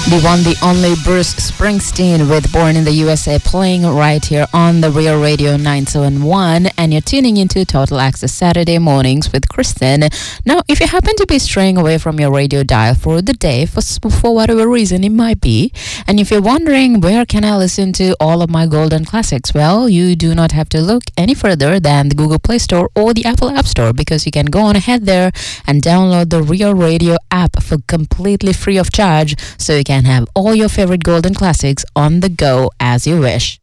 The one, the only Bruce Springsteen with Born in the USA playing right here on the Real Radio 971, and you're tuning into Total Access Saturday mornings with Kristen. Now, if you happen to be straying away from your radio dial for the day, for whatever reason it might be, and if you're wondering where can I listen to all of my golden classics, well, you do not have to look any further than the Google Play Store or the Apple App Store, because you can go on ahead there and download the Real Radio app for completely free of charge, so you can have all your favorite golden classics on the go as you wish.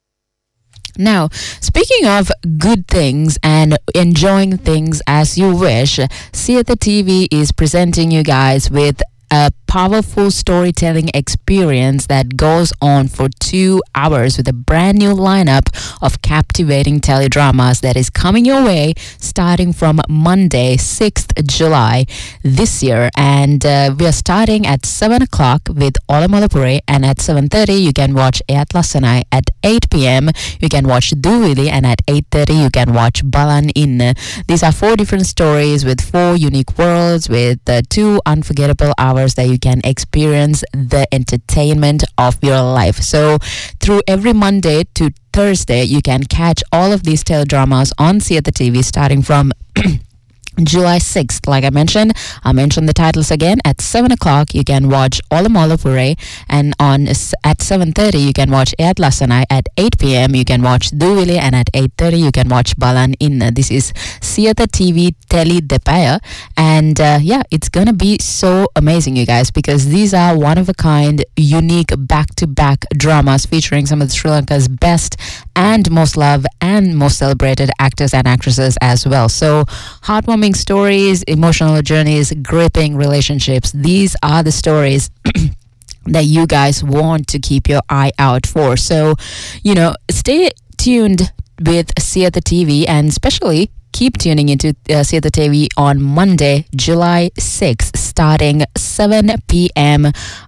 Now, speaking of good things and enjoying things as you wish, Theatre TV is presenting you guys with a powerful storytelling experience that goes on for 2 hours with a brand new lineup of captivating teledramas that is coming your way starting from Monday, 6th July this year. And we are starting at 7 o'clock with Olamalapure, and at 7:30 you can watch Eyat Lasanai. At 8 p.m. you can watch Duvili, and at 8:30 you can watch Balan In. These are 4 different stories with 4 unique worlds with 2 unforgettable hours that you can experience the entertainment of your life. So through every Monday to Thursday, you can catch all of these teledramas on Theatre TV starting from July 6th. Like I mentioned, I'll mention the titles again. At 7 o'clock, you can watch Olamalapure, and at 7:30, you can watch Eyat Lasanai. At 8 p.m., you can watch Duvili, and at 8:30, you can watch Balan In. This is Theatre TV Tele Depaya, and it's gonna be so amazing, you guys, because these are one-of-a-kind, unique back-to-back dramas featuring some of Sri Lanka's best and most loved and most celebrated actors and actresses as well. So, heartwarming stories, emotional journeys, gripping relationships. These are the stories that you guys want to keep your eye out for. So, stay tuned with Theatre TV, and especially keep tuning into Theatre TV on Monday, July 6th, starting 7 p.m.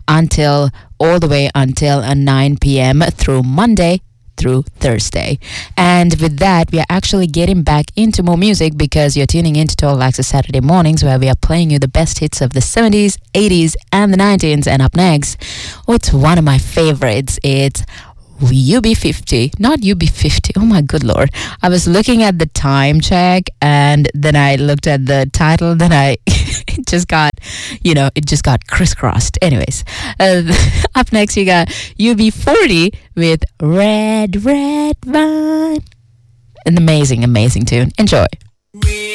all the way until 9 p.m. through Monday through Thursday. And with that, we are actually getting back into more music, because you're tuning into Total Access Saturday mornings, where we are playing you the best hits of the 70s, 80s, and the 90s. And up next, it's one of my favorites. It's UB50, not UB50. Oh my good lord. I was looking at the time check, and then I looked at the title, then it just got crisscrossed. Anyways, up next you got UB40 with Red Red Vine. An amazing tune. Enjoy.